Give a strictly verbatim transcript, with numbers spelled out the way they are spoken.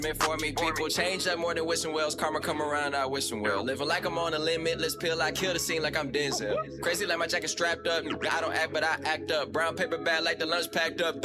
meant for me. People change up more than wishing wells. Karma come around, I wish them well. Living like I'm on a limitless pill. I kill the scene like I'm Denzel. Crazy like my jacket strapped up. I don't act, but I act up. Brown paper bag like the lunch packed up.